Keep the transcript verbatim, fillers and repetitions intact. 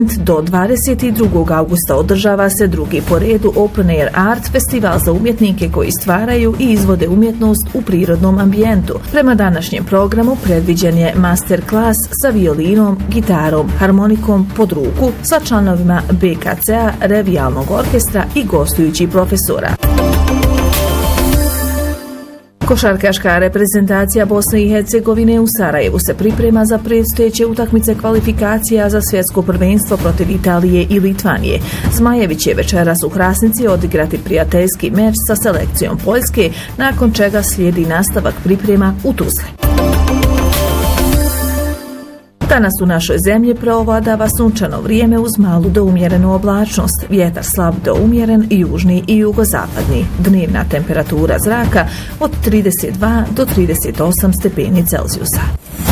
Do dvadeset drugog augusta održava se drugi po redu Open Air Art festival za umjetnike koji stvaraju i izvode umjetnost u prirodnom ambijentu. Prema današnjem programu predviđen je master klas sa violinom, gitarom, harmonikom pod ruku sa članovima B K C-a, Revijalnog orkestra i gostujućih profesora. Košarkaška reprezentacija Bosne i Hercegovine u Sarajevu se priprema za predstojeće utakmice kvalifikacija za svjetsko prvenstvo protiv Italije i Litvanije. Zmajevi će večeras u Hrasnici odigrati prijateljski meč sa selekcijom Poljske, nakon čega slijedi nastavak priprema u Tuzli. Danas u našoj zemlji preovladava sunčano vrijeme uz malu do umjerenu oblačnost, vjetar slab do umjeren, južni i jugozapadni. Dnevna temperatura zraka od trideset dva do trideset osam stepeni Celzijusa.